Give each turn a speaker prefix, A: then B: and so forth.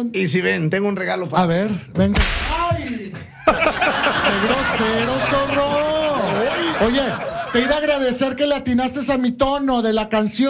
A: canción.
B: Y si ven, tengo un regalo para...
A: A ver, venga. ¡Ay! ¡Qué grosero, zorro! Oye, te iba a agradecer que le atinaste a mi tono de la canción.